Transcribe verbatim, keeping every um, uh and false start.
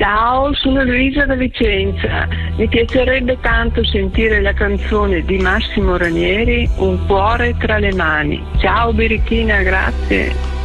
Ciao, sono Luisa da Vicenza. Mi piacerebbe tanto sentire la canzone di Massimo Ranieri, Un cuore tra le mani. Ciao Birichina, grazie.